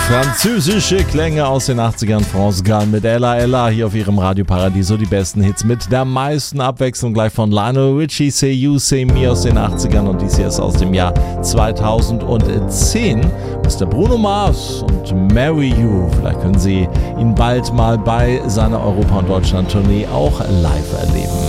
Französische Klänge aus den 80ern, France Gall mit Ella Ella hier auf ihrem Radio Paradiso. Die besten Hits mit der meisten Abwechslung gleich von Lionel Richie, Say You, Say Me aus den 80ern und dies hier ist aus dem Jahr 2010. Das ist der Bruno Mars und Marry You. Vielleicht können Sie ihn bald mal bei seiner Europa- und Deutschland-Tournee auch live erleben.